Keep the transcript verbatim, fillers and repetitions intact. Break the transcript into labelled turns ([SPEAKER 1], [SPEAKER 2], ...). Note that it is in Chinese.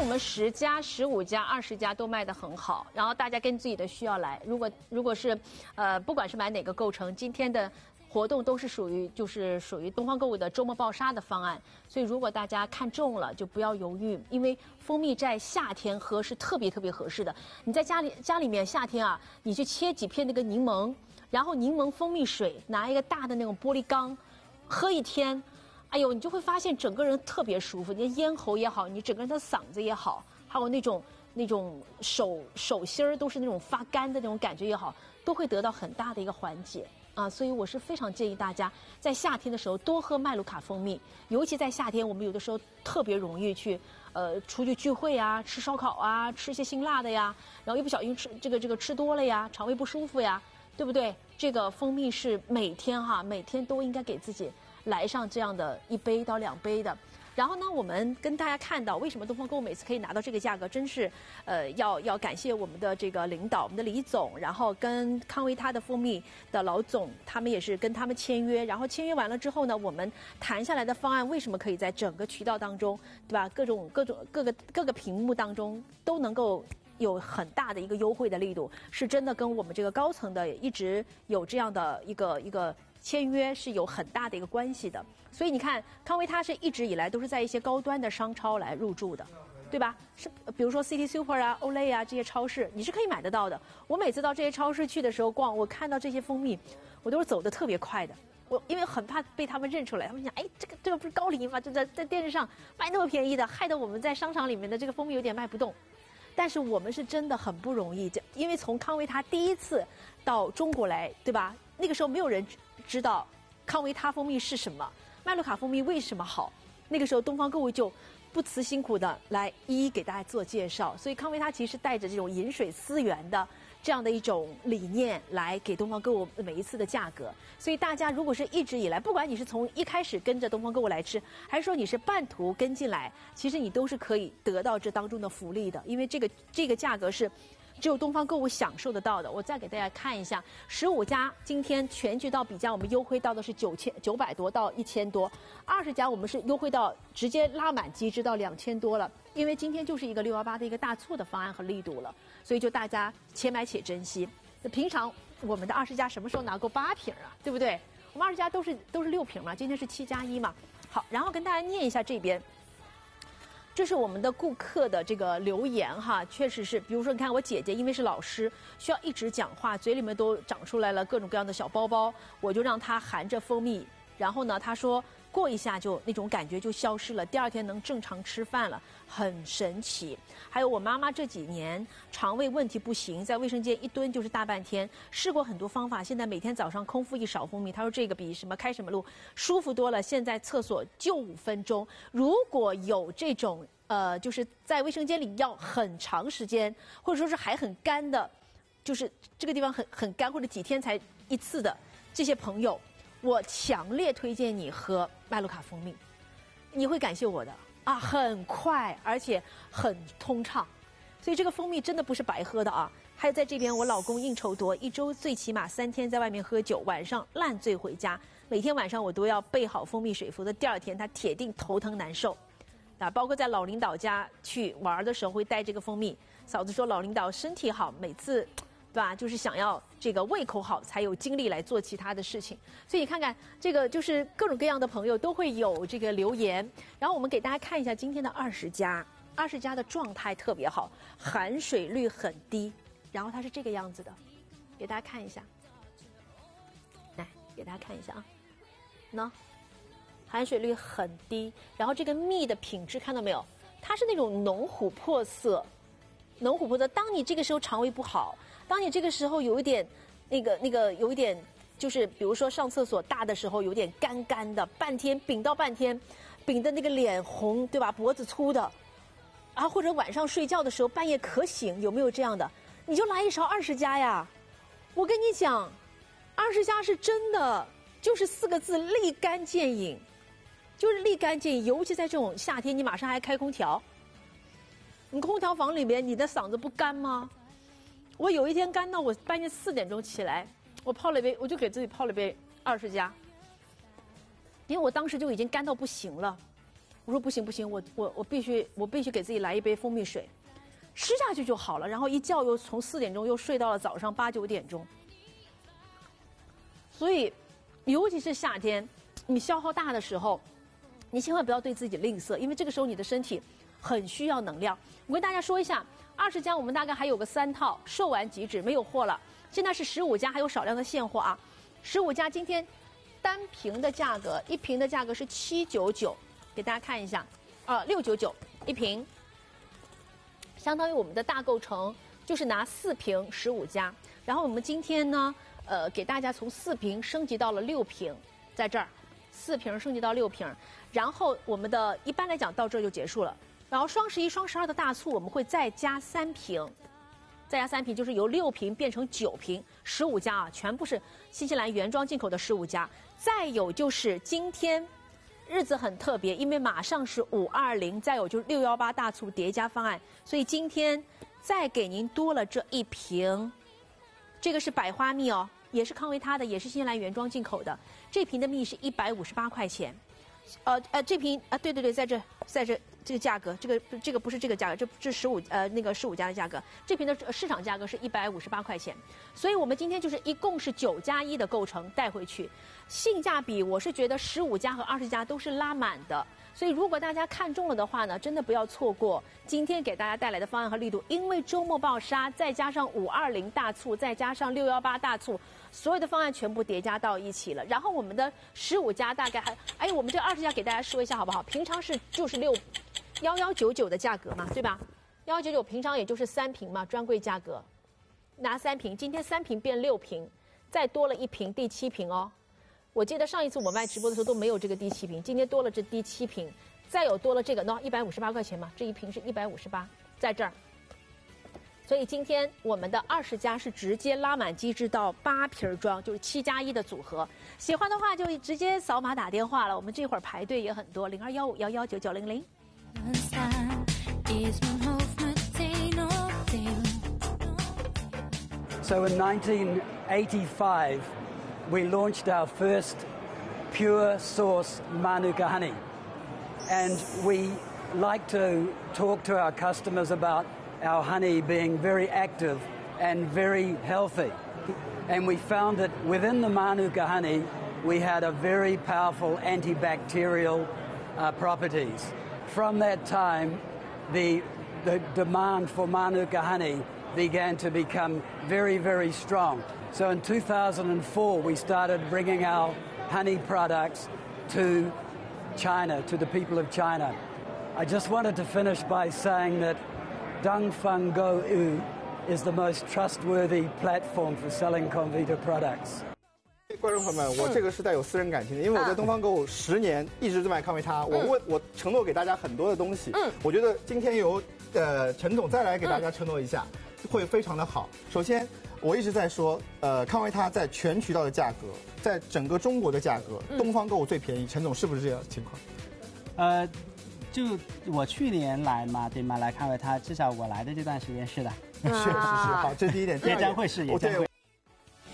[SPEAKER 1] 我们十家、十五家、二十家都卖得很好，然后大家根据自己的需要来。如果如果是，呃，不管是买哪个构成，今天的活动都是属于就是属于东方购物的周末爆杀的方案。所以如果大家看中了，就不要犹豫，因为蜂蜜在夏天喝是特别特别合适的。你在家里家里面夏天啊，你去切几片那个柠檬，然后柠檬蜂蜜水，拿一个大的那种玻璃缸，喝一天。哎呦，你就会发现整个人特别舒服，你的咽喉也好，你整个人的嗓子也好，还有那种那种手手心儿都是那种发干的那种感觉也好，都会得到很大的一个缓解啊。所以我是非常建议大家在夏天的时候多喝麦卢卡蜂蜜，尤其在夏天，我们有的时候特别容易去呃出去聚会啊，吃烧烤啊，吃一些辛辣的呀，然后一不小心吃这个这个吃多了呀，肠胃不舒服呀，对不对？这个蜂蜜是每天哈，每天都应该给自己来上这样的一杯到两杯的。然后呢，我们跟大家看到为什么东方购物每次可以拿到这个价格，真是呃要要感谢我们的这个领导，我们的李总，然后跟康维他的蜂蜜的老总，他们也是跟他们签约，然后签约完了之后呢，我们谈下来的方案为什么可以在整个渠道当中，对吧？各种各种各个各个屏幕当中都能够有很大的一个优惠的力度，是真的跟我们这个高层的一直有这样的一个一个签约是有很大的一个关系的。所以你看，康维他是一直以来都是在一些高端的商超来入驻的，对吧？是比如说 City Super 啊、Olay 啊这些超市，你是可以买得到的。我每次到这些超市去的时候逛，我看到这些蜂蜜，我都是走得特别快的。我因为很怕被他们认出来，他们想，哎，这个这个不是高丽吗？就在在电视上卖那么便宜的，害得我们在商场里面的这个蜂蜜有点卖不动。但是我们是真的很不容易，因为从康维他第一次到中国来，对吧？那个时候没有人知道康维他蜂蜜是什么，麦卢卡蜂蜜为什么好。那个时候东方购物就不辞辛苦的来一一给大家做介绍，所以康维他其实带着这种饮水思源的这样的一种理念来给东方购物每一次的价格。所以大家如果是一直以来，不管你是从一开始跟着东方购物来吃，还是说你是半途跟进来，其实你都是可以得到这当中的福利的，因为这个这个价格是只有东方购物享受得到的。我再给大家看一下，十五家今天全渠道比价，我们优惠到的是九千九百多到一千多，二十家我们是优惠到直接拉满机制到两千多了。因为今天就是一个六幺八的一个大促的方案和力度了，所以就大家且买且珍惜。那平常我们的二十家什么时候拿够八瓶啊？对不对？我们二十家都是都是六瓶嘛，今天是七加一嘛。好，然后跟大家念一下这边。这是我们的顾客的这个留言哈，确实是，比如说你看我姐姐因为是老师，需要一直讲话，嘴里面都长出来了各种各样的小包包，我就让她含着蜂蜜，然后呢她说过一下就那种感觉就消失了，第二天能正常吃饭了，很神奇。还有我妈妈这几年肠胃问题不行，在卫生间一蹲就是大半天，试过很多方法，现在每天早上空腹一勺蜂蜜，她说这个比什么开什么路舒服多了，现在厕所就五分钟。如果有这种呃就是在卫生间里要很长时间，或者说是还很干的，就是这个地方很很干或者几天才一次的这些朋友，我强烈推荐你喝麦卢卡蜂蜜，你会感谢我的啊，很快而且很通畅，所以这个蜂蜜真的不是白喝的啊。还有在这边，我老公应酬多，一周最起码三天在外面喝酒，晚上烂醉回家，每天晚上我都要备好蜂蜜水，否则第二天他铁定头疼难受。啊，包括在老领导家去玩的时候会带这个蜂蜜。嫂子说老领导身体好，每次对吧，就是想要这个胃口好才有精力来做其他的事情。所以你看看这个，就是各种各样的朋友都会有这个留言。然后我们给大家看一下今天的二十家，二十家的状态特别好，含水率很低，然后它是这个样子的，给大家看一下，来给大家看一下啊，喏，含水率很低，然后这个蜜的品质看到没有？它是那种浓琥珀色，浓琥珀色。当你这个时候肠胃不好，当你这个时候有一点那个那个有一点就是比如说上厕所大的时候有点干干的，半天屏到半天，屏的那个脸红，对吧？脖子粗的，啊，或者晚上睡觉的时候半夜渴醒，有没有这样的？你就来一勺二十加呀！我跟你讲，二十加是真的，就是四个字：立竿见影。就是立竿见影，尤其在这种夏天，你马上还开空调，你空调房里面，你的嗓子不干吗？我有一天干到我半夜四点钟起来，我泡了一杯，我就给自己泡了一杯二十加，因为我当时就已经干到不行了。 我说不行不行，我我我必须我必须给自己来一杯蜂蜜水，吃下去就好了。然后一觉又从四点钟又睡到了早上八九点钟。所以，尤其是夏天，你消耗大的时候，你千万不要对自己吝啬，因为这个时候你的身体很需要能量。我跟大家说一下，二十家我们大概还有个三套，售完即止，没有货了。现在是十五家，还有少量的现货啊。十五家今天单瓶的价格，一瓶的价格是七九九，给大家看一下，啊，六九九一瓶，相当于我们的大购城就是拿四瓶十五家。然后我们今天呢，呃，给大家从四瓶升级到了六瓶，在这儿，四瓶升级到六瓶。然后我们的一般来讲到这儿就结束了。然后双十一、双十二的大促我们会再加三瓶。再加三瓶，就是由六瓶变成九瓶，十五家啊，全部是新西兰原装进口的十五家。再有就是今天日子很特别，因为马上是五二零，再有就是六幺八大促叠加方案，所以今天再给您多了这一瓶，这个是百花蜜哦，也是康维他的，也是新西兰原装进口的，这瓶的蜜是一百五十八块钱。呃呃，这瓶啊，对对对，在这，在这，这个价格，这个这个不是这个价格，这这十五呃那个十五家的价格，这瓶的市场价格是一百五十八块钱，所以我们今天就是一共是九加一的构成带回去，性价比我是觉得十五家和二十家都是拉满的，所以如果大家看中了的话呢，真的不要错过今天给大家带来的方案和力度，因为周末爆杀，再加上五二零大促，再加上六幺八大促。所有的方案全部叠加到一起了，然后我们的十五家大概还，哎，我们这二十家给大家说一下好不好？平常是就是六幺幺九九的价格嘛，对吧？幺幺九九平常也就是三瓶嘛，专柜价格，拿三瓶，今天三瓶变六瓶，再多了一瓶，第七瓶哦。我记得上一次我卖直播的时候都没有这个第七瓶，今天多了这第七瓶，再有多了这个，喏，一百五十八块钱嘛，这一瓶是一百五十八，在这儿。所以今天我们的二十家是直接拉满机制到八瓶装，就是七加一的组合。喜欢的话就直接扫码打电话了。我们这会儿排队也很多，零二幺五幺幺九九零零。
[SPEAKER 2] So in nineteen eighty-five, we launched our first pure source Manuka honey, and we like to talk to our customers about our honey being very active and very healthy. And we found that within the Manuka honey, we had a very powerful antibacterial uh, properties. From that time, the, the demand for Manuka honey began to become very, very strong. So in two thousand four, we started bringing our honey products to China, to the people of China. I just wanted to finish by saying that Dongfeng Go-U is the most trustworthy platform for selling Comvita products.
[SPEAKER 3] 观众朋友们，我这个是带有私人感情的，因为我在东方购物十年一直在卖康维他，我问我承诺给大家很多的东西，嗯，我觉得今天由呃陈总再来给大家承诺一下，会非常的好。首先，我一直在说，呃，康维他在全渠道的价格，在整个中国的价格，东方购物最便宜。陈总是不是这样的情况？
[SPEAKER 4] 呃。就我去年来嘛，对吗？来康维他，至少我来的这段时间是的。
[SPEAKER 3] 确实是，好，这是第一点。
[SPEAKER 4] 也将会是，也将会。